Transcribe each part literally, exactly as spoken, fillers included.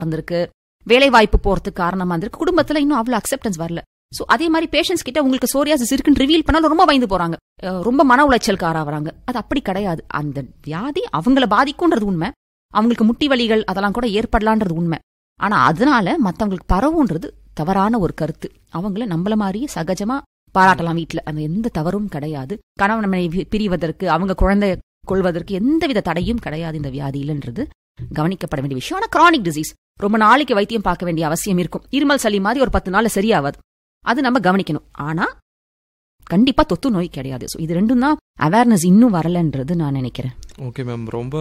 இருந்திருக்கு, வேலை வாய்ப்பு போறதுக்கு காரணமா இருந்திருக்கு, குடும்பத்துல இன்னும் அவ்வளவு அக்செப்டன்ஸ் வரல. சோ அதே மாதிரி பேஷன்ஸ் கிட்ட உங்களுக்கு சோரியாசிஸ் இருக்குன்னு ரிவீல் பண்ணாலும் ரொம்ப பயந்து போறாங்க, ரொம்ப மன உளைச்சல் காராவறாங்க. அது அப்படி கிடையாது. அந்த வியாதி அவங்கள பாதிக்கும்ன்றது உண்மை, அவங்களுக்கு முட்டி வலிகள் அதெல்லாம் கூட ஏற்படலான்றது உண்மை. ஆனா அதனால மத்தவங்களுக்கு பரவுன்றது தவறான ஒரு கருத்து. அவங்கள நம்மள மாதிரியே சகஜமா பாராட்டலாம் வீட்டுல, அந்த எந்த தவறும் கிடையாது. கணவன் மனைவி பிரிவதற்கு, அவங்க குழந்தை கொள்வதற்கு எந்தவித தடையும் கிடையாது இந்த வியாதியிலன்றது கவனிக்கப்பட வேண்டிய விஷயம். ஆனா கிரானிக் டிசீஸ் ரொம்ப நாளைக்கு வைத்தியம் பார்க்க வேண்டிய அவசியம் இருக்கும். இருமல் சளி மாதிரி ஒரு பத்து நாள்ல சரியாவது, அது நம்ம கவனிக்கணும். ஆனா கண்டிப்பா தொத்து நோய் கிடையாது. இது ரெண்டும் தான் அவேர்னஸ் இன்னும் வரலன்றது நான் நினைக்கிறேன். ஓகே மேம், ரொம்ப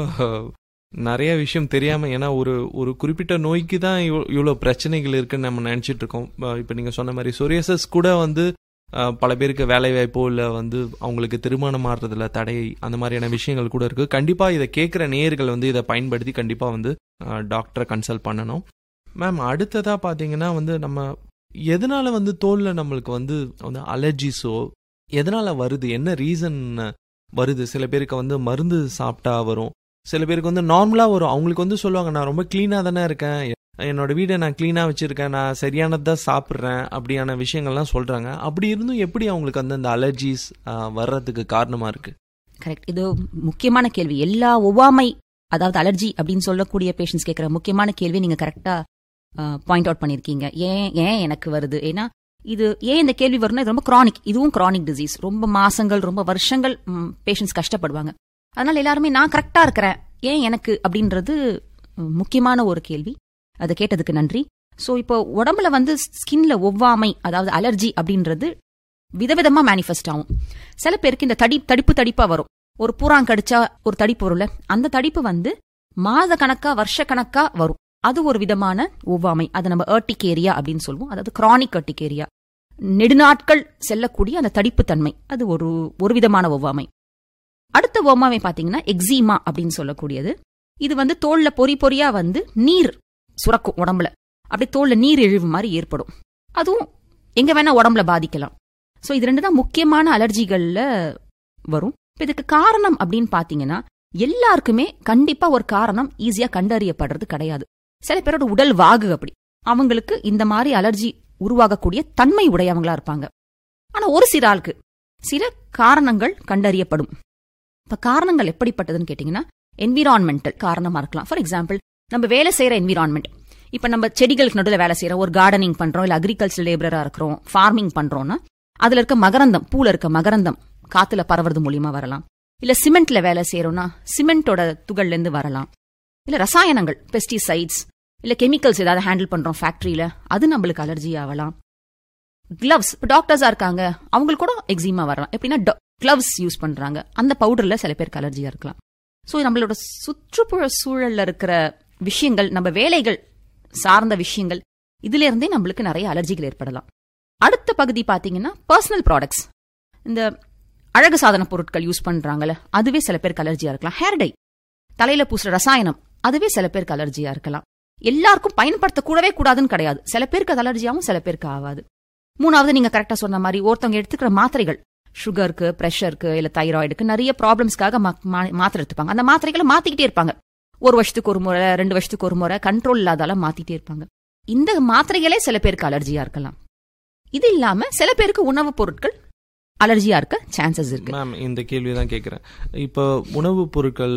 நிறைய விஷயம் தெரியாம, ஏன்னா ஒரு ஒரு குறிப்பிட்ட நோய்க்கு தான் இவ்வளோ பிரச்சனைகள் இருக்குன்னு நம்ம நினைச்சிட்டு இருக்கோம். இப்போ நீங்க சொன்ன மாதிரி சொரியாசிஸ் கூட வந்து பல பேருக்கு வேலை வாய்ப்போ இல்லை வந்து அவங்களுக்கு திருமணம் ஆடுறதுல தடை, அந்த மாதிரியான விஷயங்கள் கூட இருக்கு. கண்டிப்பா இதை கேட்குற நேயர்கள் வந்து இதை பயன்படுத்தி கண்டிப்பா வந்து டாக்டரை கன்சல்ட் பண்ணணும். மேம், அடுத்ததா பாத்தீங்கன்னா வந்து நம்ம எதனால வந்து தோல்ல நம்மளுக்கு வந்து வந்து அலர்ஜிஸோ எதனால வருது, என்ன ரீசன் வருது? சில பேருக்கு வந்து மருந்து சாப்பிட்டா வரும், சில பேருக்கு வந்து நார்மலா வரும். அவங்களுக்கு வந்து சொல்லுவாங்க, நான் ரொம்ப கிளீனா தானே இருக்கேன், என்னோட வீடை நான் கிளீனா வச்சிருக்கேன், நான் சரியானதான் சாப்பிட்றேன், அப்படியான விஷயங்கள்லாம் சொல்றாங்க. அப்படி இருந்தும் எப்படி அவங்களுக்கு வந்து அந்த அலர்ஜிஸ் வர்றதுக்கு காரணமா இருக்கு? கரெக்ட், இது முக்கியமான கேள்வி. எல்லா ஒவ்வாமை, அதாவது அலர்ஜி அப்படின்னு சொல்லக்கூடிய பேஷண்ட்ஸ் கேட்கிற முக்கியமான கேள்வி நீங்க கரெக்டா பாயிண்ட் அவுட் பண்ணிருக்கீங்க. ஏன் ஏன் எனக்கு வருது? ஏன்னா இது ஏன் இந்த கேள்வி வரும்னா இது ரொம்ப கிரானிக், இதுவும் கிரானிக் டிசீஸ். ரொம்ப மாசங்கள் ரொம்ப வருஷங்கள் பேஷண்ட்ஸ் கஷ்டப்படுவாங்க. அதனால எல்லாருமே நான் கரெக்டா இருக்கிறேன், ஏன் எனக்கு அப்படின்றது முக்கியமான ஒரு கேள்வி. அதை கேட்டதுக்கு நன்றி. சோ இப்போ உடம்புல வந்து ஸ்கின்ல ஒவ்வாமை, அதாவது அலர்ஜி அப்படின்றது விதவிதமா மேனிஃபெஸ்ட் ஆகும். சில பேருக்கு இந்த தடி தடிப்பு தடிப்பா வரும். ஒரு பூராங் கடிச்சா ஒரு தடிப்பு வரும்ல, அந்த தடிப்பு வந்து மாத கணக்கா வருஷ கணக்கா வரும். அது ஒரு விதமான ஒவ்வாமை. அது நம்ம ஏர்டிகேரியா அப்படின்னு சொல்லுவோம். அதாவது கிரானிக் ஏர்டிகேரியா, நெடுநாட்கள் செல்லக்கூடிய அந்த தடிப்பு தன்மை, அது ஒரு ஒரு விதமான ஒவ்வாமை. அடுத்த ஒவ்வாமை பாத்தீங்கன்னா எக்ஸிமா அப்படின்னு சொல்லக்கூடியது. இது வந்து தோல்ல பொறி பொறியா வந்து நீர் சுரக்கும் உடம்புல, அப்படி தோல்ல நீர் இழிவு மாதிரி ஏற்படும். அதுவும் எங்க வேணா உடம்புல பாதிக்கலாம். சோ இது ரெண்டு தான் முக்கியமான அலர்ஜிகள்ல வரும். இதுக்கு காரணம் அப்படின்னு பாத்தீங்கன்னா எல்லாருக்குமே கண்டிப்பா ஒரு காரணம் ஈஸியா கண்டறியப்படுறது கிடையாது. சில பேரோட உடல் வாகு அப்படி, அவங்களுக்கு இந்த மாதிரி அலர்ஜி உருவாகக்கூடிய தன்மை உடையவங்களா இருப்பாங்க. ஆனா ஒரு சில ஆளுக்கு சில காரணங்கள் கண்டறியப்படும். இப்ப காரணங்கள் எப்படிப்பட்டதுன்னு கேட்டீங்கன்னா என்விரான்மெண்டல் காரணமா இருக்கலாம். ஃபார் எக்ஸாம்பிள், நம்ம வேலை செய்யற என்விரான்மெண்ட், இப்ப நம்ம செடிகளுக்கு நடுவில் வேலை செய்யறோம், ஒரு கார்டனிங் பண்றோம், இல்ல அக்ரிகல்ச்சர் லேபரா இருக்கிறோம், ஃபார்மிங் பண்றோம்னா அதுல இருக்க மகரந்தம், பூல இருக்க மகரந்தம் காத்துல பரவுறது மூலியமா வரலாம். இல்ல சிமெண்ட்ல வேலை செய்யறோம்னா சிமெண்டோட துகள்ல இருந்து வரலாம். இல்ல ரசாயனங்கள், பெஸ்டிசைட்ஸ், இல்ல கெமிக்கல்ஸ் ஏதாவது ஹேண்டில் பண்றோம் ஃபேக்டரியில, அது நம்மளுக்கு அலர்ஜி ஆகலாம். கிளவ்ஸ், இப்ப டாக்டர்ஸா இருக்காங்க, அவங்களுக்கு கூட எக்ஸிமா வரலாம். எப்படின்னா கிளவ்ஸ் யூஸ் பண்றாங்க, அந்த பவுடர்ல சில பேருக்கு அலர்ஜியா இருக்கலாம். சோ நம்மளோட சுற்றுப்புற சூழல்ல இருக்கிற விஷயங்கள், நம்ம வேலைகள் சார்ந்த விஷயங்கள், இதுல இருந்தே நம்மளுக்கு நிறைய அலர்ஜிகள் ஏற்படலாம். அடுத்த பகுதி பாத்தீங்கன்னா பர்சனல் ப்ராடக்ட்ஸ், இந்த அழகு சாதன பொருட்கள் யூஸ் பண்றாங்கல்ல, அதுவே சில பேருக்கு அலர்ஜியா இருக்கலாம். ஹேர் டை, தலையில பூசுற ரசாயனம், அதுவே சில பேருக்கு அலர்ஜியா இருக்கலாம். எல்லாருக்கும் பயன்படுத்த கூடவே கூடாதுன்னு கிடையாது, சில பேருக்கு அது அலர்ஜியாவும் சில பேருக்கு ஆகாது. மூணாவது, நீங்க கரெக்டா சொன்ன மாதிரி ஒருத்தவங்க எடுத்துக்கிற மாத்திரைகள், சுகருக்கு, பிரஷருக்கு, இல்ல தைராய்டுக்கு, நிறைய ப்ராப்ளம்ஸ்க்காக மாத்திரை எடுத்துப்பாங்க. அந்த மாத்திரைகளை மாத்திக்கிட்டே இருப்பாங்க, ஒரு வருஷத்துக்கு ஒரு முறை, ரெண்டு வருஷத்துக்கு ஒரு முறை, கண்ட்ரோல் இல்லாதால மாத்திட்டே இருப்பாங்க. இந்த மாத்திரைகளே சில பேருக்கு அலர்ஜியா இருக்கலாம். இது இல்லாம சில பேருக்கு உணவுப் பொருட்கள் அலர்ஜியா இருக்க சான்சஸ் இருக்கு. மேம், இந்த கேள்விதான் கேட்கிறேன். இப்போ உணவுப் பொருட்கள்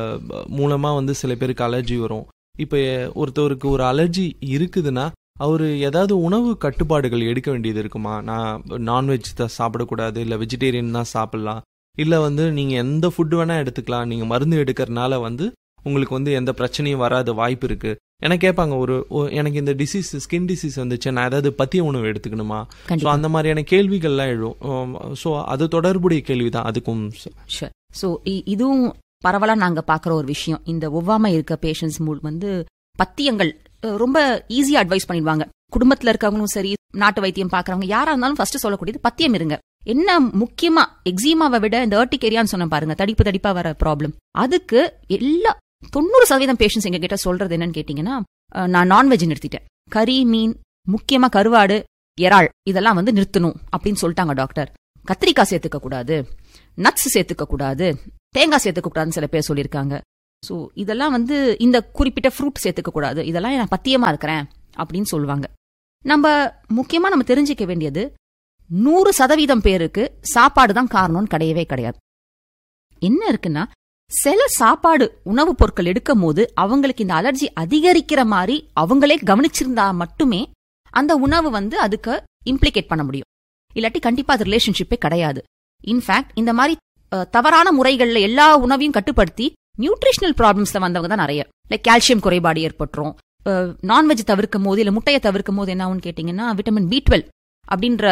மூலமா வந்து சில பேருக்கு அலர்ஜி வரும். இப்ப ஒருத்தவருக்கு ஒரு அலர்ஜி இருக்குதுன்னா அவரு ஏதாவது உணவு கட்டுப்பாடுகள் எடுக்க வேண்டியது இருக்குமா? நான் நான்வெஜ் தான் சாப்பிடக்கூடாது, இல்ல வெஜிடேரியன் தான் சாப்பிடலாம், இல்ல வந்து நீங்க எந்த ஃபுட் வேணா எடுத்துக்கலாம், நீங்க மருந்து எடுக்கிறதுனால வந்து உங்களுக்கு வந்து எந்த பிரச்சனையும் வராது வாய்ப்பு இருக்கு எனக்கு கேட்பாங்க. ஒரு எனக்கு இந்த டிசீஸ், ஸ்கின் டிசீஸ் வந்துச்சு, நான் ஏதாவது பத்திய உணவு எடுத்துக்கணுமா? ஸோ அந்த மாதிரியான கேள்விகள்லாம் எழும். ஸோ அது தொடர்புடைய கேள்விதான் அதுக்கும். ஸோ இதுவும் பரவலா நாங்க பாக்குற ஒரு விஷயம். இந்த ஒவ்வாமை இருக்க பேஷண்ட்ஸ் வந்து பத்தியங்கள் ரொம்ப ஈஸியா அட்வைஸ் பண்ணிடுவாங்க. குடும்பத்துல இருக்கவங்களும் சரி, நாட்டு வைத்தியம் பாக்குறவங்க யாரா இருந்தாலும் ஃபர்ஸ்ட் சொல்லக்கூடியது பத்தியம் இருங்க. என்ன முக்கியமா எக்ஸிமாவை விட இந்த ஏர்டிகேரியான்னு சொன்ன பாருங்க, தடிப்பு தடிப்பா வர ப்ராப்ளம், அதுக்கு எல்லா தொண்ணூறு சதவீதம் பேஷண்ட்ஸ் எங்க கிட்ட சொல்றது என்னன்னு கேட்டீங்கன்னா, நான் நான்வெஜ் நிறுத்திட்டேன், கறி, மீன், முக்கியமா கருவாடு, இறால் இதெல்லாம் வந்து நிறுத்தணும் அப்படின்னு சொல்லிட்டாங்க டாக்டர். கத்திரிக்காய் சேர்த்துக்க கூடாது, நட்ஸ் சேர்த்துக்க கூடாது, தேங்காய் சேர்த்துக்க கூடாதுன்னு சில பேர் சொல்லியிருக்காங்க. ஸோ இதெல்லாம் வந்து இந்த குறிப்பிட்ட ஃப்ரூட் சேர்த்துக்க கூடாது, இதெல்லாம் நான் பத்தியமா இருக்கிறேன் அப்படின்னு சொல்லுவாங்க. நம்ம முக்கியமா நம்ம தெரிஞ்சுக்க வேண்டியது, நூறு சதவீதம் பேருக்கு சாப்பாடு தான் காரணம்னு கிடையவே கிடையாது. என்ன இருக்குன்னா, சில சாப்பாடு உணவுப் பொருட்கள் எடுக்கும் போது அவங்களுக்கு இந்த அலர்ஜி அதிகரிக்கிற மாதிரி அவங்களே கவனிச்சிருந்தா மட்டுமே அந்த உணவு வந்து அதுக்கு இம்ப்ளிகேட் பண்ண முடியும். இல்லாட்டி கண்டிப்பா அது ரிலேஷன்ஷிப்பே கிடையாது. இன்ஃபேக்ட் இந்த மாதிரி தவறான முறைகள்ல எல்லா உணவையும் கட்டுப்படுத்தி நியூட்ரிஷனல் ப்ராப்ளம்ஸ்ல வந்தவங்க தான் நிறைய. லைக் கால்சியம் குறைபாடு ஏற்பட்டுரும். நான்வெஜ் தவிர்க்கும் போது இல்ல முட்டையை தவிர்க்கும் போது என்ன ஆகும்னு கேட்டீங்கன்னா, விட்டமின் பி டுவெல் அப்படின்ற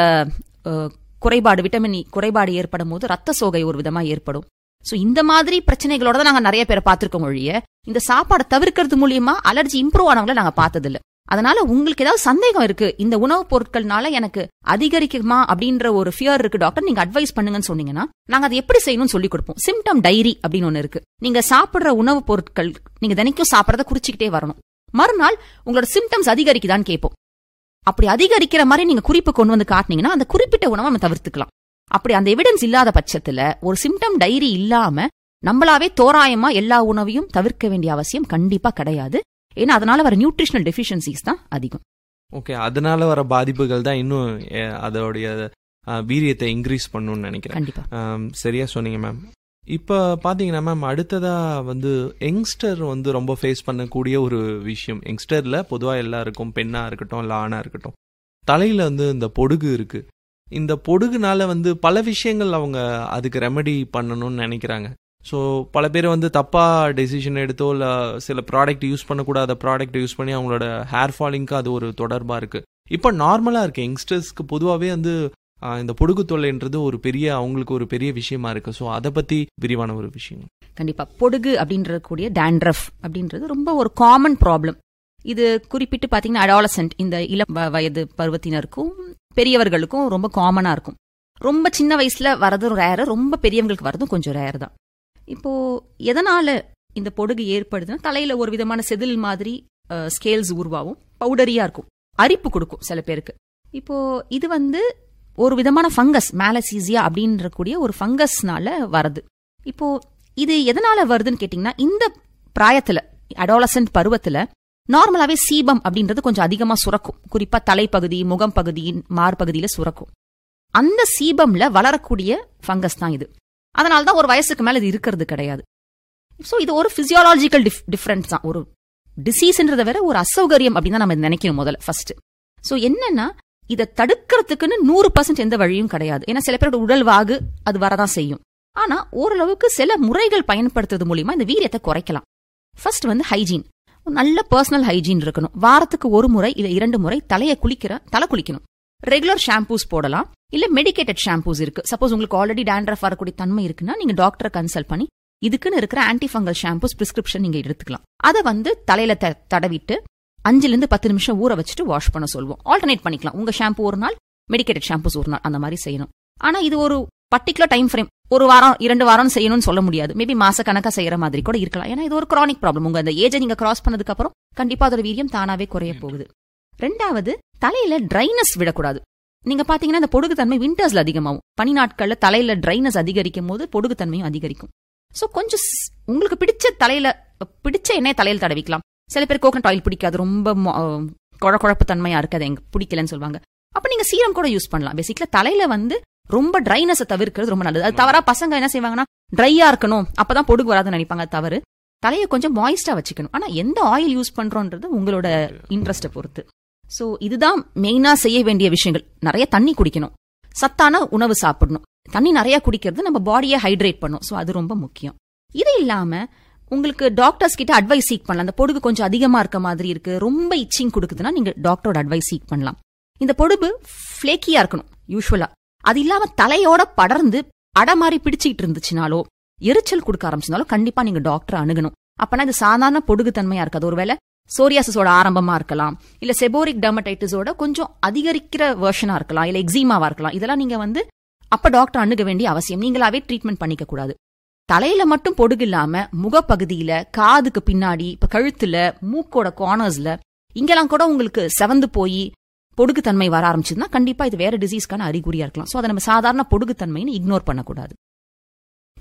குறைபாடு, விட்டமின் குறைபாடு ஏற்படும் போது ரத்த சோகை ஒரு விதமா ஏற்படும். சோ இந்த மாதிரி பிரச்சனைகளோட தான் நாங்க நிறைய பேரை பார்த்திருக்கோம் ஒழிய, இந்த சாப்பாடை தவிர்க்கிறது மூலியமா அலர்ஜி இம்ப்ரூவ் ஆனவங்களை நாங்க பார்த்தது இல்ல. அதனால உங்களுக்கு ஏதாவது சந்தேகம் இருக்கு, இந்த உணவுப் பொருட்கள்னால எனக்கு அதிகரிக்குமா அப்படின்ற ஒரு ஃபியர் இருக்கு டாக்டர், நீங்க அட்வைஸ் பண்ணுங்கன்னு சொன்னீங்கன்னா நாங்க அதை எப்படி செய்யணும்னு சொல்லி கொடுப்போம். சிம்டம் டைரி அப்படின்னு ஒண்ணு இருக்கு. நீங்க சாப்பிடுற உணவுப் பொருட்கள் நீங்க தினைக்கும் சாப்பிடறத குறிச்சுக்கிட்டே வரணும். மறுநாள் உங்களோட சிம்டம்ஸ் அதிகரிக்குதான்னு கேட்போம். அப்படி அதிகரிக்கிற மாதிரி நீங்க குறிப்பு கொண்டு வந்து காட்டினீங்கன்னா அந்த குறிப்பிட்ட உணவை நம்ம தவிர்த்துக்கலாம். அப்படி அந்த எவிடன்ஸ் இல்லாத பட்சத்துல ஒரு சிம்டம் டைரி இல்லாம நம்மளாவே தோராயமா எல்லா உணவையும் தவிர்க்க வேண்டிய அவசியம் கண்டிப்பா கிடையாது. ஏன்னா அதனால வர நியூட்ரிஷனல் டெஃபிஷியன்சிஸ் தான் அதிகம். ஓகே, அதனால வர பாதிப்புகள் தான் இன்னும் அதோடைய வீரியத்தை இன்க்ரீஸ் பண்ணணும்னு நினைக்கிறேன். கண்டிப்பா சரியா சொன்னீங்க மேம். இப்போ பார்த்தீங்கன்னா மேம், அடுத்ததா வந்து யங்ஸ்டர் வந்து ரொம்ப ஃபேஸ் பண்ணக்கூடிய ஒரு விஷயம், யங்ஸ்டர்ல பொதுவாக எல்லாருக்கும், பெண்ணா இருக்கட்டும் இல்லை ஆணா இருக்கட்டும், தலையில வந்து இந்த பொடுகு இருக்கு. இந்த பொடுகுனால வந்து பல விஷயங்கள் அவங்க அதுக்கு ரெமெடி பண்ணணும்னு நினைக்கிறாங்க. ஸோ பல பேர் வந்து தப்பாக டெசிஷன் எடுத்தோ இல்லை சில ப்ராடக்ட் யூஸ் பண்ணக்கூடாத ப்ராடக்ட் யூஸ் பண்ணி அவங்களோட ஹேர் ஃபாலிங்க்கு அது ஒரு தொடர்பாக இருக்குது. இப்போ நார்மலாக இருக்குது யங்ஸ்டர்ஸ்க்கு பொதுவாகவே வந்து இந்த பொடுகு தொல்லைன்றது ஒரு பெரிய அவங்களுக்கு ஒரு பெரிய விஷயமா இருக்கு. ஸோ அதை பற்றி விரிவான ஒரு விஷயம். கண்டிப்பாக பொடுகு அப்படின்றது கூடிய டேண்ட்ரஃப் அப்படின்றது ரொம்ப ஒரு காமன் ப்ராப்ளம். இது குறிப்பிட்டு பார்த்தீங்கன்னா அடாலசென்ட், இந்த இளம் வயது பருவத்தினருக்கும் பெரியவர்களுக்கும் ரொம்ப காமனாக இருக்கும். ரொம்ப சின்ன வயசுல வரதும் ரேரு, ரொம்ப பெரியவங்களுக்கு வரதும் கொஞ்சம் ரேர் தான். இப்போ எதனால இந்த பொடுகு ஏற்படுதுன்னா, தலையில ஒரு விதமான செதில் மாதிரி ஸ்கேல்ஸ் உருவாகும், பவுடரியா இருக்கும், அரிப்பு கொடுக்கும் சில பேருக்கு. இப்போ இது வந்து ஒரு விதமான ஃபங்கஸ், மேலசீசியா அப்படின்ற கூடிய ஒரு ஃபங்கஸ்னால வருது. இப்போ இது எதனால வருதுன்னு கேட்டீங்கன்னா, இந்த பிராயத்துல அடாலசென்ட் பருவத்துல நார்மலாவே சீபம் அப்படின்றது கொஞ்சம் அதிகமா சுரக்கும். குறிப்பா தலைப்பகுதி, முகம் பகுதி, மார்பகுதியில சுரக்கும். அந்த சீபம்ல வளரக்கூடிய ஃபங்கஸ் தான் இது. அதனால்தான் ஒரு வயசுக்கு மேல இது இருக்கிறது கிடையாது. சோ இது ஒரு பிசியாலஜிக்கல் டிஃபரன்ஸ் தான். ஒரு டிசீஸ்ன்றத வேற ஒரு அசௌகரியம் அப்படின்னு தான் நம்ம நினைக்கணும் முதல்ல ஃபர்ஸ்ட். சோ என்னன்னா, இதை தடுக்கிறதுக்குன்னு நூறு பர்சன்ட் எந்த வழியும் கிடையாது. ஏன்னா சில பேரோட உடல் வாகு அது வரதான் செய்யும். ஆனா ஓரளவுக்கு சில முறைகள் பயன்படுத்துறது மூலியமா இந்த வீரியத்தை குறைக்கலாம். ஃபர்ஸ்ட் வந்து ஹைஜீன், நல்ல பர்சனல் ஹைஜீன் இருக்கணும். வாரத்துக்கு ஒரு முறை இல்ல இரண்டு முறை தலையை குளிக்கிற தலை குளிக்கணும். ரெகுலர் ஷாம்பூஸ் போடலாம், இல்ல மெடிக்கேட்டட் ஷாம்பூஸ் இருக்கு. சப்போஸ் உங்களுக்கு ஆல்ரெடி டேண்ட்ரஃப் வரக்கூடிய தன்மை இருக்குன்னா நீங்க டாக்டரை கன்சல்ட் பண்ணி இதுக்குன்னு இருக்கிற ஆன்டி ஃபங்கல் ஷாம்பூஸ் பிரிஸ்கிரிப்ஷன் நீங்க எடுத்துக்கலாம். அதை வந்து தலையில தடவிட்டு அஞ்சுல இருந்து பத்து நிமிஷம் ஊற வச்சுட்டு வாஷ் பண்ண சொல்லுவோம். ஆல்டர்னேட் பண்ணிக்கலாம். உங்க ஷாம்பு ஒரு நாள், மெடிக்கேட்டட் ஷாம்பூஸ் ஒரு நாள், அந்த மாதிரி செய்யணும். ஆனா இது ஒரு பர்டிகுலர் டைம் ஃப்ரேம், ஒரு வாரம் இரண்டு வாரம் செய்யணும்னு சொல்ல முடியாது. மேபி மாச கணக்கா செய்யற மாதிரி கூட இருக்கலாம். ஏன்னா இது ஒரு கிரானிக் ப்ராப்ளம். உங்க அந்த ஏஜை நீங்க கிராஸ் பண்ணதுக்கு அப்புறம் கண்டிப்பா அதோட வீரியம் தானாவே குறைய போகுது. ரெண்டாவது, தலையில ட்ரைனஸ் விடக்கூடாது. நீங்க பாத்தீங்கன்னா இந்த பொடுகு தன்மை விண்டர்ஸ்ல அதிகமாகும். பனி நாட்கள்ல தலையில ட்ரைனஸ் அதிகரிக்கும் போது பொடுகு தன்மையும் அதிகரிக்கும். சோ கொஞ்சம் உங்களுக்கு பிடிச்ச தலையில பிடிச்ச எண்ணெய் தலையில தடவிக்கலாம். சில பேர் கோகனட் ஆயில் பிடிக்காது, ரொம்ப குழ குழப்பு தன்மையா இருக்கு, அது எனக்கு பிடிக்கலன்னு சொல்லுவாங்க. அப்ப நீங்க சீரம் கூட யூஸ் பண்ணலாம். பேசிக்கலா தலையில வந்து ரொம்ப ட்ரைனஸை தவிர்க்கிறது ரொம்ப நல்லது. அது தவறா பசங்க என்ன செய்வாங்கன்னா, ட்ரையா இருக்கணும் அப்பதான் பொடுகு வராதுன்னு நினைப்பாங்க. தவறு. தலையை கொஞ்சம் மாய்ஸ்டா வச்சுக்கணும். ஆனா எந்த ஆயில் யூஸ் பண்றோன்றது உங்களோட இன்ட்ரெஸ்ட பொறுத்து. சோ இதுதான் மெயினா செய்ய வேண்டிய விஷயங்கள். நிறைய தண்ணி குடிக்கணும், சத்தான உணவு சாப்பிடணும். தண்ணி நிறைய குடிக்கிறது நம்ம பாடியை ஹைட்ரேட் பண்ணும். சோ அது ரொம்ப முக்கியம். இது இல்லாம உங்களுக்கு டாக்டர்ஸ் கிட்ட அட்வைஸ் சீக் பண்ணலாம். அந்த பொடுகு கொஞ்சம் அதிகமா இருக்க மாதிரி இருக்கு, ரொம்ப இச்சிங் கொடுக்குதுன்னா நீங்க டாக்டரோட அட்வைஸ் சீக் பண்ணலாம். இந்த பொடுகு ஃபிளேக்கியா இருக்கணும் யூஸ்வலா. அது இல்லாம தலையோட படர்ந்து அட மாதிரி பிடிச்சிட்டு இருந்துச்சுனாலோ, எரிச்சல் கொடுக்க ஆரம்பிச்சினாலும் கண்டிப்பா நீங்க டாக்டரை அணுகணும். அப்பனா இது சாதாரண பொடுகு தன்மையா இருக்காது. ஒருவேளை சோரியாசிஸோட ஆரம்பமா இருக்கலாம், இல்ல செபோரிக் டெர்மடைட்டிஸோட கொஞ்சம் அதிகரிக்கிற வெர்ஷனா இருக்கலாம், இல்ல எக்ஸிமாவா இருக்கலாம். இதெல்லாம் நீங்க வந்து அப்ப டாக்டர் அணுக வேண்டிய அவசியம். நீங்களாவே ட்ரீட்மெண்ட் பண்ணிக்க கூடாது. தலையில மட்டும் பொடுகு இல்லாம முகப்பகுதியில, காதுக்கு பின்னாடி, இப்ப கழுத்துல, மூக்கோட கார்னர்ஸ்ல இங்கெல்லாம் கூட உங்களுக்கு செவந்து போய் பொடுகு தன்மை வர ஆரம்பிச்சதுன்னா கண்டிப்பா இது வேற டிசீஸ்க்கான அறிகுறியா இருக்கலாம். சோ அதை நம்ம சாதாரண பொடுகு தன்மைன்னு இக்னோர் பண்ணக்கூடாது.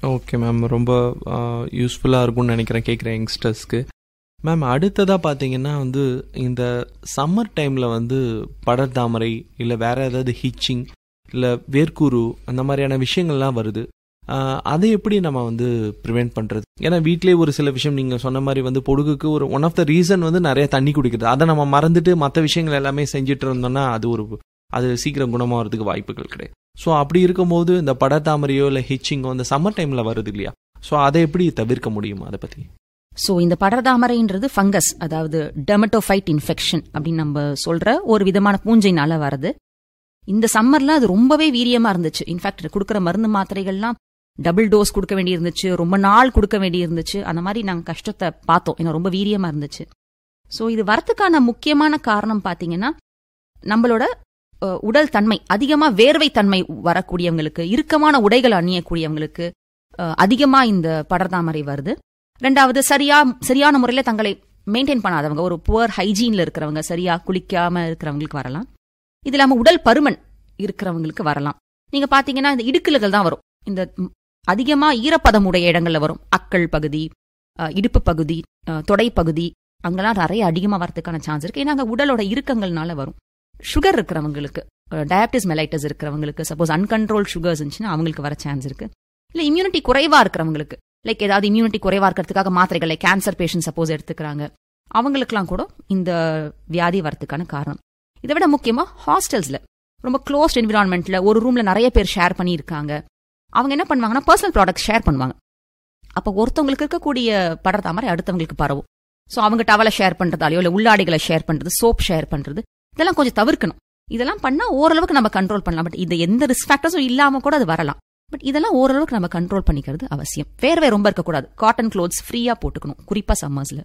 ஓகே மேம், ரொம்ப யூஸ்ஃபுல்லாக இருக்கும்னு நினைக்கிறேன் கேட்குற யங்ஸ்டர்ஸ்க்கு. மேம், அடுத்ததாக பார்த்தீங்கன்னா வந்து இந்த சம்மர் டைமில் வந்து படர்தாமரை இல்லை வேற ஏதாவது ஹீச்சிங் இல்லை வேர்க்குரு அந்த மாதிரியான விஷயங்கள்லாம் வருது. அதை எப்படி நம்ம வந்து ப்ரிவெண்ட் பண்ணுறது? ஏன்னா வீட்டிலே ஒரு சில விஷயம் நீங்கள் சொன்ன மாதிரி வந்து பொடுகுக்கு ஒரு ஒன் ஆஃப் த ரீசன் வந்து நிறைய தண்ணி குடிக்கிறது. அதை நம்ம மறந்துட்டு மற்ற விஷயங்கள் எல்லாமே செஞ்சுட்டு இருந்தோம்னா அது ஒரு அது சீக்கிரம் குணமாகிறதுக்கு வாய்ப்புகள் கிடையாது. ஸோ அப்படி இருக்கும்போது இந்த படர்தாமரையோ இல்லை ஹிச்சிங்கோ இந்த சம்மர் டைமில் வருது இல்லையா, ஸோ அதை எப்படி தவிர்க்க முடியும் அதை பற்றி? ஸோ இந்த படர்தாமரைன்றது ஃபங்கஸ், அதாவது டெர்மட்டோஃபைட் இன்ஃபெக்ஷன் அப்படின்னு நம்ம சொல்ற ஒரு விதமான பூஞ்சைனால வருது. இந்த சம்மர்ல அது ரொம்பவே வீரியமா இருந்துச்சு. இன்ஃபேக்ட் கொடுக்குற மருந்து மாத்திரைகள்லாம் டபுள் டோஸ் கொடுக்க வேண்டி இருந்துச்சு, ரொம்ப நாள் கொடுக்க வேண்டி இருந்துச்சு. அந்த மாதிரி நாங்கள் கஷ்டத்தை பார்த்தோம், ஏன்னா ரொம்ப வீரியமா இருந்துச்சு. ஸோ இது வரத்துக்கான முக்கியமான காரணம் பார்த்தீங்கன்னா நம்மளோட உடல் தன்மை, அதிகமா வேர்வை தன்மை வரக்கூடியவங்களுக்கு, இறுக்கமான உடைகள் அணியக்கூடியவங்களுக்கு அதிகமா இந்த படர்தாமரை வருது. ரெண்டாவது, சரியா சரியான முறையில் தங்களை மெயின்டைன் பண்ணாதவங்க, ஒரு புவர் ஹைஜீன்ல இருக்கிறவங்க, சரியா குளிக்காம இருக்கிறவங்களுக்கு வரலாம். இது இல்லாம உடல் பருமன் இருக்கிறவங்களுக்கு வரலாம். நீங்க பாத்தீங்கன்னா இந்த இடுக்கல்கள் தான் வரும், இந்த அதிகமா ஈரப்பதம் உடைய இடங்கள்ல வரும். அக்கள் பகுதி, இடுப்பு பகுதி, தொடை பகுதி, அங்கெல்லாம் நிறைய அதிகமா வரதுக்கான சான்ஸ் இருக்கு. ஏன்னா அங்க உடலோட இறுக்கங்கள்னால வரும். சுகர் இருக்கிறவங்களுக்கு, டயபிட்டிஸ் மெலைட்டஸ் இருக்கிறவங்களுக்கு, சப்போஸ் அன்கண்ட்ரோல் சுகர்ஸ் இருந்துச்சுன்னா அவங்களுக்கு வர சான்ஸ் இருக்கு. இல்ல இம்யூனிட்டி குறைவா இருக்கிறவங்களுக்கு, லைக் ஏதாவது இம்யூனிட்டி குறைவா இருக்கிறதுக்காக மாத்திரைகள், கேன்சர் பேஷண்ட் சப்போஸ் எடுத்துக்கிறாங்க, அவங்களுக்குலாம் கூட இந்த வியாதி வரதுக்கான காரணம். இதை விட முக்கியமா ஹாஸ்டல்ஸ்ல ரொம்ப க்ளோஸ்ட் என்விரான்மெண்ட்ல ஒரு ரூம்ல நிறைய பேர் ஷேர் பண்ணி இருக்காங்க. அவங்க என்ன பண்ணுவாங்கன்னா பர்சனல் ப்ராடக்ட் ஷேர் பண்ணுவாங்க. அப்ப ஒருத்தவங்களுக்கு இருக்கக்கூடிய படர்தாமரை அடுத்தவங்களுக்கு பரவும். ஸோ அவங்க டவலை ஷேர் பண்றதாலையோ இல்லை உள்ளாடைகளை ஷேர் பண்றது, சோப் ஷேர் பண்றது, இதெல்லாம் கொஞ்சம் தவிர்க்கணும். இதெல்லாம் பண்ணா ஓரளவுக்கு நம்ம கண்ட்ரோல் பண்ணலாம். பட் இது எந்த ரிஸ்க் ஃபேக்டர்ஸும் இல்லாம கூட அது வரலாம். பட் இதெல்லாம் ஓரளவுக்கு நம்ம கண்ட்ரோல் பண்ணிக்கிறது அவசியம். வேர்வை ரொம்ப இருக்கக்கூடாது. காட்டன் க்ளோத்ஸ் ஃப்ரீயா போட்டுக்கணும், குறிப்பா சம்மர்ஸ்ல.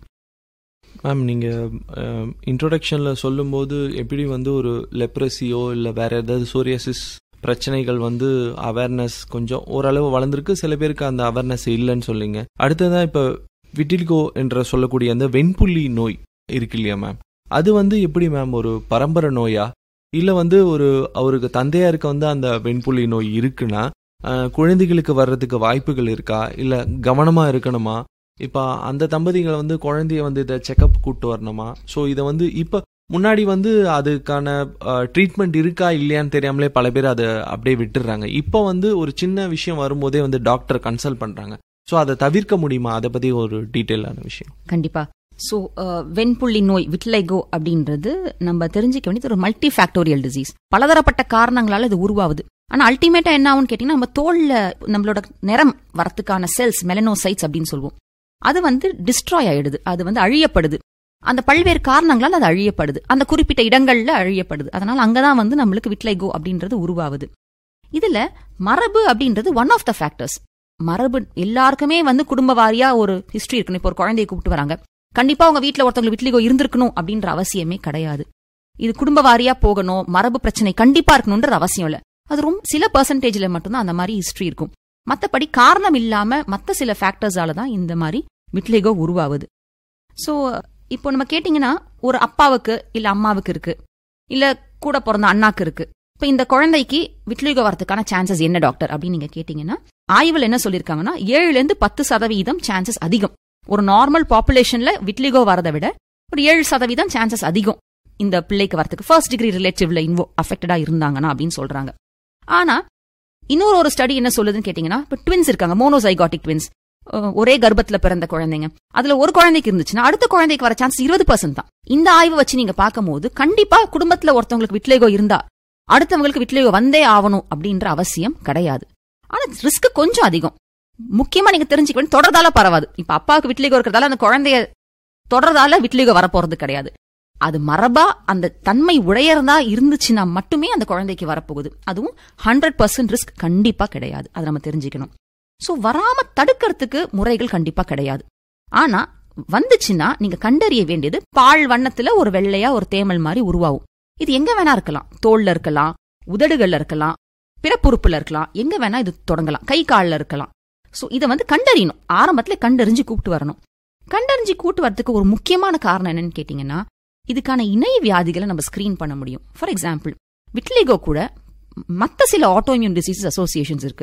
மேம், நீங்கள் இன்ட்ரோடக்ஷனில் சொல்லும்போது எப்படி வந்து ஒரு லெப்ரஸியோ இல்லை வேற ஏதாவது சோரியாசிஸ் பிரச்சனைகள் வந்து அவேர்னஸ் கொஞ்சம் ஓரளவு வளர்ந்துருக்கு, சில பேருக்கு அந்த அவேர்னஸ் இல்லைன்னு சொல்லிங்க. அடுத்ததான் இப்போ விட்டிலிகோ என்ற சொல்லக்கூடிய அந்த வெண்புள்ளி நோய் இருக்கு இல்லையா மேம், அது வந்து எப்படி மேம் ஒரு பரம்பரை நோயா இல்லை வந்து ஒரு அவருக்கு தந்தையாருக்கு வந்து அந்த வெண்புள்ளி நோய் இருக்குன்னா குழந்தைகளுக்கு வர்றதுக்கு வாய்ப்புகள் இருக்கா, இல்லை கவனமாக இருக்கணுமா? இப்போ அந்த தம்பதிகளை வந்து குழந்தைய வந்து இதை செக்அப் கூப்பிட்டு வரணுமா? ஸோ இதை வந்து இப்போ முன்னாடி வந்து அதுக்கான ட்ரீட்மெண்ட் இருக்கா இல்லையான்னு தெரியாமலே பல பேர் அதை அப்படியே விட்டுடுறாங்க. இப்போ வந்து ஒரு சின்ன விஷயம் வரும்போதே வந்து டாக்டர் கன்சல்ட் பண்ணுறாங்க. ஸோ அதை தவிர்க்க முடியுமா? அதை பற்றி ஒரு டீட்டெயிலான விஷயம். கண்டிப்பா. ஸோ வெண்புள்ளி நோய், விட்லைகோ அப்படின்றது நம்ம தெரிஞ்சுக்க வேண்டியது ஒரு மல்டி ஃபேக்டோரியல் டிசீஸ். பலதரப்பட்ட காரணங்களால இது உருவாகுது. ஆனா அல்டிமேட்டா என்ன ஆகும்னு கேட்டீங்கன்னா, நம்ம தோல்ல நம்மளோட நிறம் வரத்துக்கான செல்ஸ், மெலனோசைட்ஸ் அப்படின்னு சொல்லுவோம், அது வந்து டிஸ்ட்ராய் ஆயிடுது, அது வந்து அழியப்படுது. அந்த பல்வேறு காரணங்களால் அது அழியப்படுது, அந்த குறிப்பிட்ட இடங்கள்ல அழியப்படுது. அதனால அங்கதான் வந்து நம்மளுக்கு விட்லைகோ அப்படின்றது உருவாகுது. இதுல மரபு அப்படின்றது ஒன் ஆஃப் த ஃபேக்டர்ஸ். மரபு எல்லாருக்குமே வந்து குடும்ப வாரியா ஒரு ஹிஸ்டரி இருக்கணும். இப்போ ஒரு குழந்தையை கூப்பிட்டு வராங்க, கண்டிப்பா உங்க வீட்டுல ஒருத்தவங்களுக்கு விட்லிகோ இருந்திருக்கணும் அப்படின்ற அவசியமே கிடையாது. இது குடும்ப வாரியா போகணும், மரபு பிரச்சனை கண்டிப்பா இருக்கணும்ன்ற அவசியம் இல்ல. அது ரொம்ப சில பெர்சன்டேஜ்ல மட்டும்தான் அந்த மாதிரி ஹிஸ்டரி இருக்கும். மத்தபடி காரணம் இல்லாம மத்த சில ஃபேக்டர்ஸால தான் இந்த மாதிரி விட்லிகோ உருவாகுது. சோ இப்போ நம்ம கேட்டீங்கன்னா, ஒரு அப்பாவுக்கு இல்ல அம்மாவுக்கு இருக்கு, இல்ல கூட பிறந்த அண்ணாக்கு இருக்கு. இப்ப இந்த குழந்தைக்கு விட்லிகோ வரதுக்கான சான்சஸ் என்ன டாக்டர் அப்படின்னு நீங்க கேட்டீங்கன்னா, ஆய்வுல என்ன சொல்லிருக்காங்கன்னா, ஏழுல இருந்து பத்து சதவீதம் சான்சஸ் அதிகம். ஒரு நார்மல் பாப்புலேஷன்ல விட்லிகோ வரதை விட ஒரு ஏழு சதவீதம் சான்சஸ் அதிகம் இந்த பிள்ளைக்கு வரதுக்கு, ஃபர்ஸ்ட் டிகிரி ரிலேட்டிவ்ல இன்வோ அஃபெக்டடா இருந்தாங்கன்னா அப்படின்னு சொல்றாங்க. ஆனா இன்னொரு ஒரு ஸ்டடி என்ன சொல்லுதுன்னு கேட்டீங்கன்னா, இப்ப ட்வின்ஸ் இருக்காங்க, மோனோசைகாட்டிக் ட்வின்ஸ், ஒரே கர்ப்பத்துல பிறந்த குழந்தைங்க, அதுல ஒரு குழந்தைக்கு இருந்துச்சுன்னா அடுத்த குழந்தைக்கு வர சான்ஸ் இருபது பர்சன்ட் தான். இந்த ஆய்வு வச்சு நீங்க பார்க்கும்போது கண்டிப்பா குடும்பத்துல ஒருத்தவங்களுக்கு விட்லிகோ இருந்தா அடுத்தவங்களுக்கு விட்லிகோ வந்தே ஆகணும் அப்படின்ற அவசியம் கிடையாது. ஆனா ரிஸ்க் கொஞ்சம் அதிகம். முக்கியமா நீங்க தெரிஞ்சுக்க வேண்டிய, தொடர்தால பரவாது. இப்ப அப்பாவுக்கு விட்லிகோ இருக்கிறதால அந்த குழந்தைய தொடர்தால விட்லிகோ வரப்போறது கிடையாது. அது மரபா அந்த தன்மை உடையறதா இருந்துச்சுன்னா மட்டுமே அந்த குழந்தைக்கு வரப்போகுது. அதுவும் ஹண்ட்ரட் பர்சன்ட் ரிஸ்க் கண்டிப்பா கிடையாது. அதை நம்ம தெரிஞ்சுக்கணும். சோ வராம தடுக்கிறதுக்கு முறைகள் கண்டிப்பா கிடையாது. ஆனா வந்துச்சுன்னா நீங்க கண்டறிய வேண்டியது, பால் வண்ணத்துல ஒரு வெள்ளையா ஒரு தேமல் மாதிரி உருவாகும். இது எங்க வேணா இருக்கலாம், தோல்ல இருக்கலாம், உதடுகள்ல இருக்கலாம், பிறப்புறுப்புல இருக்கலாம், எங்க வேணா இது தொடங்கலாம், கை கால்ல இருக்கலாம். சோ இதை வந்து கண்டறியணும். ஆரம்பத்துல கண்டறிஞ்சு கூப்பிட்டு வரணும். கண்டறிஞ்சு கூட்டு வரதுக்கு ஒரு முக்கியமான காரணம் என்னன்னு கேட்டீங்கன்னா, இதுக்கான இணைய வியாதிகளை நம்ம ஸ்கிரீன் பண்ண முடியும். ஃபார் எக்ஸாம்பிள், விட்லிகோ கூட மத்த சில ஆட்டோஇம்யூன் டிசீசஸ் அசோசியேஷன்ஸ் இருக்கு.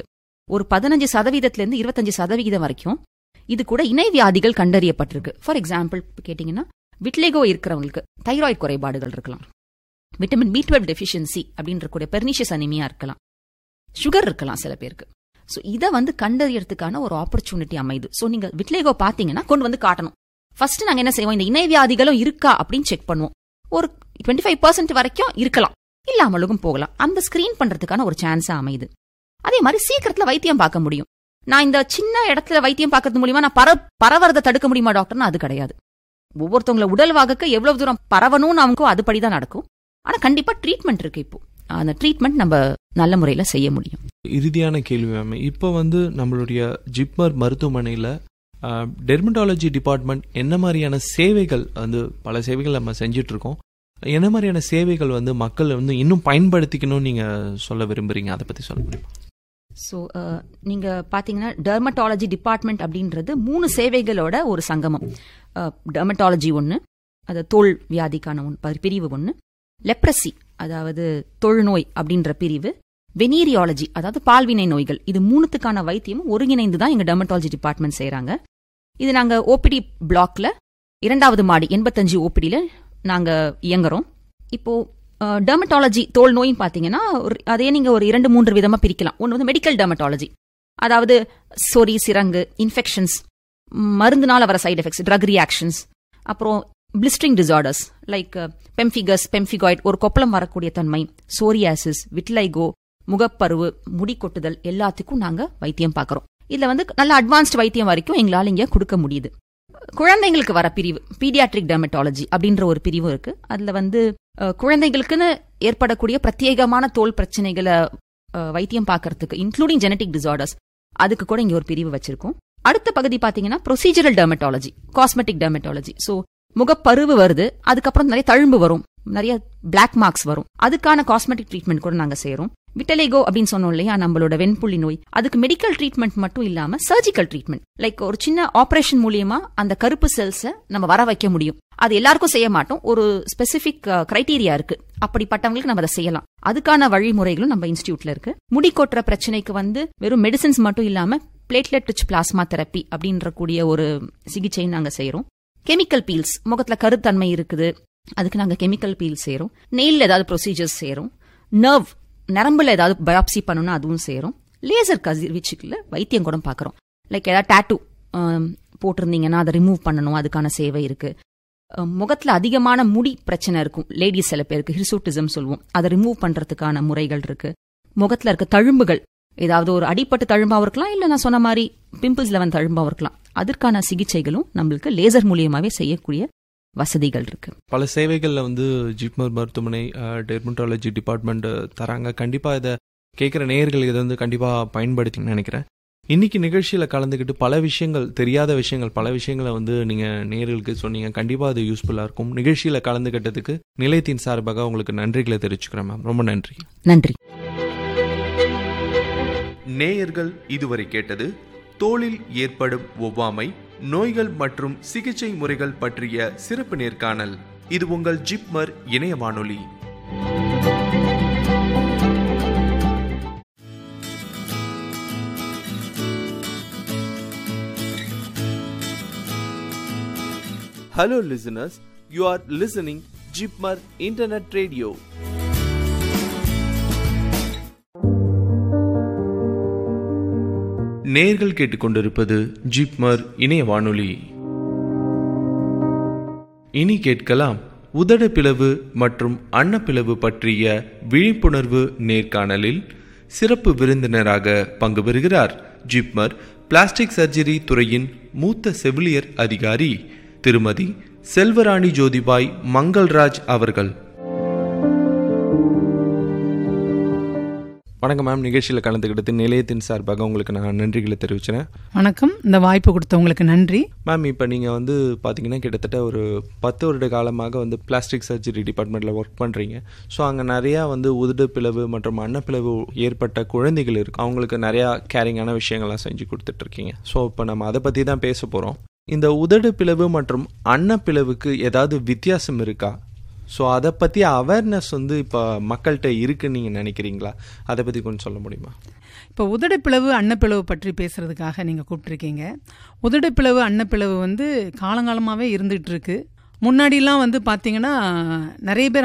ஒரு பதினஞ்சு சதவீதத்துல இருந்து இருபத்தஞ்சு சதவீதம் வரைக்கும் இது கூட இணை வியாதிகள் கண்டறியப்பட்டிருக்கு. ஃபார் எக்ஸாம்பிள் கேட்டீங்கன்னா விட்லிகோ இருக்கிறவங்களுக்கு தைராய்டு குறைபாடுகள் இருக்கலாம், விட்டமின் பி டுவெல் டெஃபிஷியன்சி அப்படின்ற கூட பெர்னிஷியஸ் அனிமியா இருக்கலாம், சுகர் இருக்கலாம் சில பேருக்கு. ஸோ இதை வந்து கண்டறியறதுக்கான ஒரு ஆப்பர்ச்சுனிட்டி அமைது. ஸோ நீங்க விட்லிகோ பாத்தீங்கன்னா கொண்டு வந்து காட்டணும். ஃபர்ஸ்ட் நாங்க என்ன செய்வோம், இந்த இணை வியாதிகளும் இருக்கா அப்படின்னு செக் பண்ணுவோம். ஒரு டுவெண்ட்டி ஃபைவ் பர்சன்ட் வரைக்கும் இருக்கலாம், இல்லாமலும் போகலாம். அந்த ஸ்கிரீன் பண்றதுக்கான ஒரு சான்ஸா அமைது. அதே மாதிரி சீக்கிரத்துல வைத்தியம் பார்க்க முடியும். நான் இந்த சின்ன இடத்துல வைத்தியம் பார்க்கறது மூலியமா நான் பர பரவறதை தடுக்க முடியுமா டாக்டர்னா அது கிடையாது. ஒவ்வொருத்தவங்களை உடல் வாகக்க எவ்வளவு தூரம் பரவணும்னு அவங்க அதுபடிதான் நடக்கும். ஆனா கண்டிப்பா ட்ரீட்மெண்ட் இருக்கு. இப்போ அந்த ட்ரீட்மெண்ட் நம்ம நல்ல முறையில செய்ய முடியும். இறுதியான கேள்வி மேம், இப்போ வந்து நம்மளுடைய ஜிப்மர் மருத்துவமனையில டெர்மட்டாலஜி டிபார்ட்மெண்ட் என்ன மாதிரியான சேவைகள் வந்து பல சேவைகள் நம்ம செஞ்சுட்டு இருக்கோம், என்ன மாதிரியான சேவைகள் வந்து மக்கள் வந்து இன்னும் பயன்படுத்திக்கணும்னு நீங்க சொல்ல விரும்புறீங்க, அதை பத்தி சொல்ல முடியுமா? ஸோ நீங்க பாத்தீங்கன்னா டெர்மட்டாலஜி டிபார்ட்மெண்ட் அப்படின்றது மூணு சேவைகளோட ஒரு சங்கமம். டெர்மட்டாலஜி ஒன்று, அது தோல் வியாதிக்கான ஒன்று பிரிவு ஒன்று, லெப்ரசி அதாவது தொழுநோய் அப்படின்ற பிரிவு, வெனீரியாலஜி அதாவது பால்வினை நோய்கள். இது மூணுத்துக்கான வைத்தியமும் ஒருங்கிணைந்து தான் எங்க டெர்மட்டாலஜி டிபார்ட்மெண்ட் செய்யறாங்க. இது நாங்க ஓபிடி பிளாக்ல இரண்டாவது மாடி எண்பத்தஞ்சு ஓபிடியில நாங்க இயங்குறோம். இப்போ டெர்மட்டாலஜி தோல் நோயின்னு பாத்தீங்கன்னா அதே நீங்க ஒரு இரண்டு மூன்று விதமா பிரிக்கலாம். ஒன்று வந்து மெடிக்கல் டெர்மட்டாலஜி, அதாவது சொறி, சிரங்கு, இன்ஃபெக்ஷன்ஸ், மருந்துனால வர சைடு எஃபெக்ட்ஸ், ட்ரக் ரியாக்ஷன்ஸ், அப்புறம் blistering disorders like pemphigus, pemphigoid, ஒரு கொப்பளம் வரக்கூடிய தன்மை, சோரியாசிஸ், விட்லைகோ, முகப்பருவு, முடி கொட்டுதல் எல்லாத்துக்கும் நாங்க வைத்தியம் பார்க்கறோம். இதுல வந்து நல்ல அட்வான்ஸ்ட் வைத்தியம் வரைக்கும் எங்களால இங்க கொடுக்க முடியுது. குழந்தைங்களுக்கு வர பிரிவு பீடியாட்ரிக் டெர்மட்டாலஜி அப்படின்ற ஒரு பிரிவு இருக்கு. அதுல வந்து குழந்தைகளுக்குன்னு ஏற்படக்கூடிய பிரத்யேகமான தோல் பிரச்சனைகளை வைத்தியம் பார்க்கறதுக்கு இன்க்ளூடிங் ஜெனடிக் டிசார்டர்ஸ் அதுக்கு கூட இங்க ஒரு பிரிவு வச்சிருக்கோம். அடுத்த பகுதி பாத்தீங்கன்னா procedural dermatology, cosmetic dermatology. So முகப்பருவு வருது, அதுக்கப்புறம் நிறைய தழும்பு வரும், நிறைய பிளாக் மார்க்ஸ் வரும், அதுக்கான காஸ்மெட்டிக் ட்ரீட்மெண்ட் கூட நாங்க செய்யறோம். விட்டலிகோ அப்படின்னு சொன்னோம் இல்லையா, நம்மளோட வெண்புள்ளி நோய், அதுக்கு மெடிக்கல் ட்ரீட்மெண்ட் மட்டும் இல்லாம சர்ஜிக்கல் ட்ரீட்மெண்ட், லைக் ஒரு சின்ன ஆபரேஷன் மூலியமா அந்த கருப்பு செல்ஸை நம்ம வர வைக்க முடியும். அது எல்லாருக்கும் செய்ய மாட்டோம், ஒரு ஸ்பெசிபிக் கிரைட்டீரியா இருக்கு, அப்படிப்பட்டவங்களுக்கு நம்ம அதை செய்யலாம். அதுக்கான வழிமுறைகளும் நம்ம இன்ஸ்டிடியூட்ல இருக்கு. முடி கொட்டுற பிரச்சனைக்கு வந்து வெறும் மெடிசின்ஸ் மட்டும் இல்லாம பிளேட்லெட் ரிச் பிளாஸ்மா தெரப்பி அப்படின்ற கூடிய ஒரு சிகிச்சை நாங்க செய்யறோம். கெமிக்கல் பீல்ஸ், முகத்துல கருத்தன்மை இருக்குது, அதுக்கு நாங்க கெமிக்கல் பீல் செய்யறோம். நெயில் ஏதாவது ப்ரொசீஜர்ஸ் செய்யறோம். நர்வ் நரம்புல ஏதாவது பயாப்சி பண்ணணும்னா அதுவும் செய்யறோம். லேசர் கதிர்வீச்சுக்குள்ள வைத்தியம் கூட பாக்குறோம். லைக் ஏதாவது டாட்டூ போட்டிருந்தீங்கன்னா அதை ரிமூவ் பண்ணணும், அதுக்கான சேவை இருக்கு. முகத்துல அதிகமான முடி பிரச்சனை இருக்கும் லேடிஸ் சில பேருக்கு, ஹிர்சூட்டிசம் சொல்லுவோம், அதை ரிமூவ் பண்றதுக்கான முறைகள் இருக்கு. முகத்துல இருக்க தழும்புகள், ஏதாவது ஒரு அடிப்பட்டு தழும்பாவும் இருக்கலாம், இல்ல நான் சொன்ன மாதிரி பிம்பிள்ஸ்ல வந்து தழும்பாவும் இருக்கலாம், அதற்கான சிகிச்சைகளும் நம்மளுக்கு லேசர் மூலியமாவே செய்யக்கூடிய வசதிகள் இருக்கு. பல சேவைகள்ல வந்து ஜிப்மர் மருத்துவமனை டெர்மட்டாலஜி டிபார்ட்மெண்ட் தராங்க. கண்டிப்பா இதை கேட்கிற நேயர்கள் இதை வந்து கண்டிப்பா பயன்படுத்தி நினைக்கிறேன். இன்னைக்கு நிகழ்ச்சியில கலந்துக்கிட்டு பல விஷயங்கள், தெரியாத விஷயங்கள், பல விஷயங்களை வந்து நீங்க நேயர்களுக்கு சொன்னீங்க. கண்டிப்பா அது யூஸ்ஃபுல்லா இருக்கும். நிகழ்ச்சியில கலந்துக்கிட்டதுக்கு நிலையத்தின் சார்பாக உங்களுக்கு நன்றிகளை தெரிவிச்சுக்கிறேன் மேம். ரொம்ப நன்றி. நன்றி. நேயர்கள் இதுவரை கேட்டது தோலில் ஏற்படும் ஒவ்வாமை, நோய்கள் மற்றும் சிகிச்சை முறைகள் பற்றிய சிறப்பு நேர்காணல். இது உங்கள் ஜிப்மர் இணைய வானொலி. Hello listeners, you are listening Jipmar Internet Radio. நேர்கள் கேட்டுக்கொண்டிருப்பது ஜிப்மர் இணைய வானொலி. இனி கேட்கலாம் உதடு பிளவு மற்றும் அன்னப்பிளவு பற்றிய விழிப்புணர்வு நேர்காணலில் சிறப்பு விருந்தினராக பங்கு பெறுகிறார் ஜிப்மர் பிளாஸ்டிக் சர்ஜரி துறையின் மூத்த செவிலியர் அதிகாரி திருமதி செல்வராணி ஜோதிபாய் மங்கள்ராஜ் அவர்கள். வணக்கம் மேம். நிகழ்ச்சியில் கலந்துக்கிட்டு நிலையத்தின் சார்பாக உங்களுக்கு நான் நன்றிகளை தெரிவிச்சேன். வணக்கம். இந்த வாய்ப்பு கொடுத்த உங்களுக்கு நன்றி மேம். இப்போ நீங்கள் வந்து பார்த்தீங்கன்னா கிட்டத்தட்ட ஒரு பத்து வருட காலமாக வந்து பிளாஸ்டிக் சர்ஜரி டிபார்ட்மெண்ட்டில் ஒர்க் பண்ணுறீங்க. ஸோ அங்கே நிறையா வந்து உதடு பிளவு மற்றும் அன்னப்பிளவு ஏற்பட்ட குழந்தைகள் இருக்கு, அவங்களுக்கு நிறையா கேரிங்கான விஷயங்கள்லாம் செஞ்சு கொடுத்துட்ருக்கீங்க. ஸோ இப்போ நம்ம அதை பற்றி தான் பேச போகிறோம். இந்த உதடு பிளவு மற்றும் அன்னப்பிளவுக்கு ஏதாவது வித்தியாசம் இருக்கா? ஸோ அதை பற்றி அவேர்னஸ் வந்து இப்போ மக்கள்கிட்ட இருக்குன்னு நீங்கள் நினைக்கிறீங்களா? அதை பற்றி கொஞ்சம் சொல்ல முடியுமா? இப்போ உதடுப்பிளவு அன்னப்பிளவு பற்றி பேசுறதுக்காக நீங்கள் கூப்பிட்ருக்கீங்க. உதடுப்பிளவு அன்னப்பிளவு வந்து காலங்காலமாகவே இருந்துகிட்டு இருக்கு. முன்னாடிலாம் வந்து பார்த்தீங்கன்னா நிறைய பேர்